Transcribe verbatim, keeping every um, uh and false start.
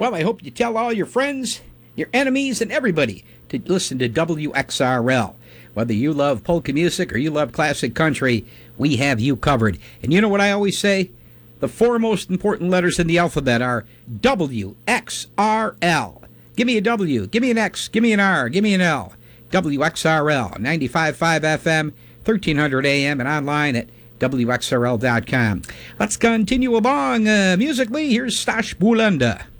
Well, I hope you tell all your friends, your enemies, and everybody to listen to W X R L. Whether you love polka music or you love classic country, we have you covered. And you know what I always say? The four most important letters in the alphabet are W X R L. Give me a W, give me an X, give me an R, give me an L. W X R L, ninety-five point five F M, thirteen hundred A M, and online at W X R L dot com. Let's continue along uh, musically. Here's Stash Bulanda.